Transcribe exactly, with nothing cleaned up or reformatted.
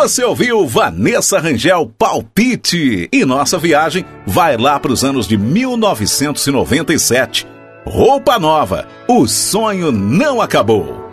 Você ouviu Vanessa Rangel, Palpite, e nossa viagem vai lá para os anos de mil novecentos e noventa e sete. Roupa Nova, o sonho não acabou.